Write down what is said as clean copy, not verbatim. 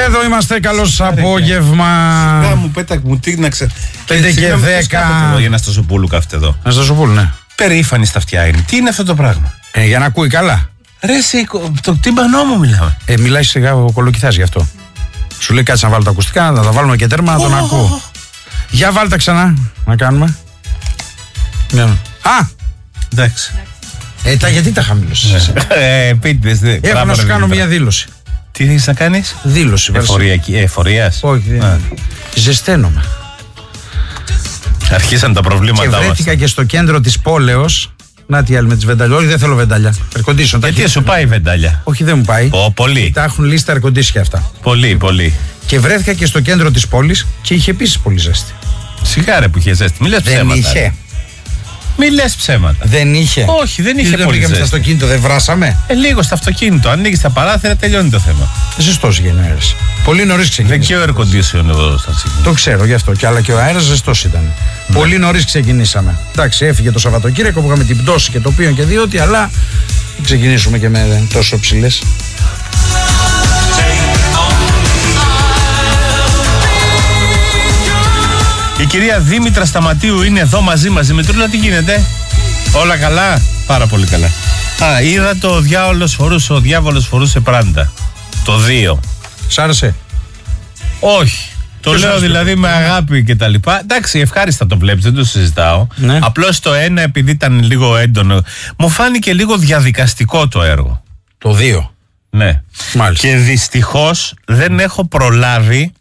Εδώ είμαστε, καλώς απόγευμα. Σιγά μου, πέτα μου, τίγναξε. 5 και 10. Για να στο Σοπούλου κάθεται εδώ. Να στο Σοπούλου, ναι. Περήφανη στα αυτιά είναι. Τι είναι αυτό το πράγμα? Για να ακούει καλά. Ρε, το τύμπανό μου μιλάμε. Μιλάει σιγά ο Κολοκυθάς γι' αυτό. Σου λέει κάτσε να βάλω τα ακουστικά, να τα βάλουμε και τέρμα, να τον ακούω. Για βάλτε ξανά, να κάνουμε. Α! Εντάξει. Γιατί τα χαμηλώσεις? Πείτε. Έχω να σου κάνω μια δήλωση. Τι θέλεις να κάνεις? Δήλωση. Εφορίας? Όχι, ζεσταίνομαι. Αρχίσαν τα προβλήματά μας. Και βρέθηκα και στο κέντρο της πόλεως. Να τι άλλη με τις βεντάλια. Όχι, δεν θέλω βεντάλια. Air-condition. Γιατί σου πάει η βεντάλια? Όχι, δεν μου πάει. Πολύ. Τα έχουν λύσει τα air-condition αυτά. Πολύ. Και βρέθηκα και στο κέντρο της πόλης και είχε επίσης πολύ ζέστη. Σιγά ρε που είχε ζέστη. Μη λες ψέματα. Δεν είχε. Μη λες ψέματα. Δεν είχε. Όχι, δεν είχε πολύ ζέστη. Στο αυτοκίνητο, δεν βράσαμε. Λίγο στο αυτοκίνητο. Ανοίγεις τα παράθυρα, τελειώνει το θέμα. Ζεστός γίνει ο αέρας. Πολύ νωρίς ξεκίνησε. Δεν και ο air-condition εδώ στα τσίκια. Το ξέρω γι' αυτό. Αλλά και ο αέρας ζεστός ήταν. Ναι. Πολύ νωρίς ξεκινήσαμε. Εντάξει, έφυγε το Σαββατοκύριακο που είχαμε την πτώση και το οποίο και διότι, αλλά δεν ξεκινήσουμε και με τόσο ψηλές. Η κυρία Δήμητρα Σταματίου είναι εδώ μαζί μας. Δημητρούλα, τι γίνεται? Όλα καλά? Πάρα πολύ καλά. Είδα το ο διάβολος φορούσε πράντα. Το 2. Σ' άρεσε? Όχι. Το λέω δηλαδή με αγάπη και τα λοιπά. Εντάξει, ευχάριστα το βλέπεις, δεν το συζητάω. Ναι. Απλώς το 1, επειδή ήταν λίγο έντονο, μου φάνηκε λίγο διαδικαστικό το έργο. Το 2. Ναι. Μάλιστα. Και δυστυχώς δεν έχω προλάβει